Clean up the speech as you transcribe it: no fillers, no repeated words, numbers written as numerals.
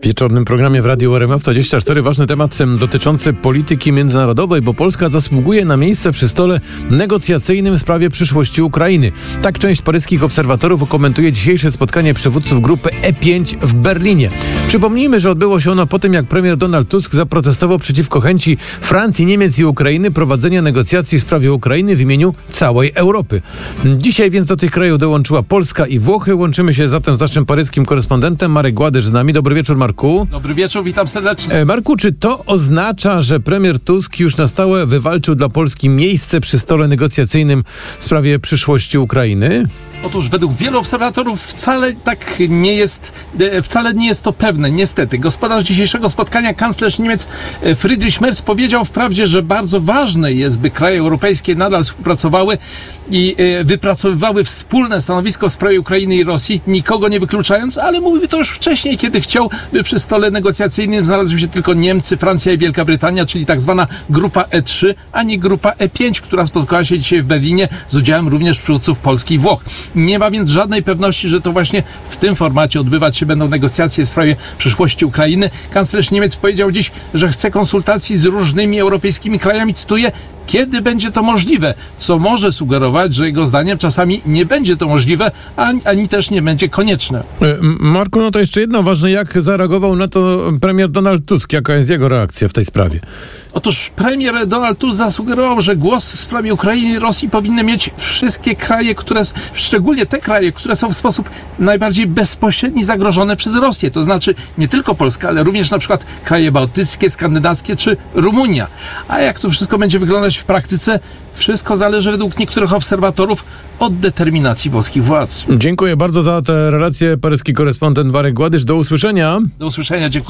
wieczornym programie w Radiu RMF24 ważny temat dotyczący polityki międzynarodowej, bo Polska zasługuje na miejsce przy stole negocjacyjnym w sprawie przyszłości Ukrainy. Tak część paryskich obserwatorów komentuje dzisiejsze spotkanie przywódców grupy E5 w Berlinie. Przypomnijmy, że odbyło się ono po tym, jak premier Donald Tusk zaprotestował przeciwko chęci Francji, Niemiec i Ukrainy prowadzenia negocjacji w sprawie Ukrainy w imieniu całej Europy. Dzisiaj więc do tych krajów dołączyła Polska i Włochy. Łączymy się zatem z naszym paryskim korespondentem. Marek Gładysz z nami. Dobry wieczór, Marku. Dobry wieczór, witam serdecznie. Marku, czy to oznacza, że premier Tusk już na stałe wywalczył dla Polski miejsce przy stole negocjacyjnym w sprawie przyszłości Ukrainy? Otóż według wielu obserwatorów wcale tak nie jest, wcale nie jest to pewne, niestety. Gospodarz dzisiejszego spotkania, kanclerz Niemiec Friedrich Merz powiedział wprawdzie, że bardzo ważne jest, by kraje europejskie nadal współpracowały i wypracowywały wspólne stanowisko w sprawie Ukrainy i Rosji, nikogo nie wykluczając, ale mówił to już wcześniej, kiedy chciał, by przy stole negocjacyjnym znalazły się tylko Niemcy, Francja i Wielka Brytania, czyli tak zwana grupa E3, a nie grupa E5, która spotkała się dzisiaj w Berlinie z udziałem również przywódców Polski i Włoch. Nie ma więc żadnej pewności, że to właśnie w tym formacie odbywać się będą negocjacje w sprawie przyszłości Ukrainy. Kanclerz Niemiec powiedział dziś, że chce konsultacji z różnymi europejskimi krajami, cytuję, kiedy będzie to możliwe, co może sugerować, że jego zdaniem czasami nie będzie to możliwe, ani też nie będzie konieczne. Marku, no to jeszcze jedno ważne, jak zareagował na to premier Donald Tusk? Jaka jest jego reakcja w tej sprawie? Otóż premier Donald Tusk zasugerował, że głos w sprawie Ukrainy i Rosji powinny mieć wszystkie kraje, szczególnie te kraje, które są w sposób najbardziej bezpośredni zagrożone przez Rosję. To znaczy nie tylko Polska, ale również na przykład kraje bałtyckie, skandynawskie czy Rumunia. A jak to wszystko będzie wyglądać w praktyce? Wszystko zależy według niektórych obserwatorów od determinacji polskich władz. Dziękuję bardzo za tę relację. Paryski korespondent Marek Gładysz. Do usłyszenia. Do usłyszenia, dziękuję.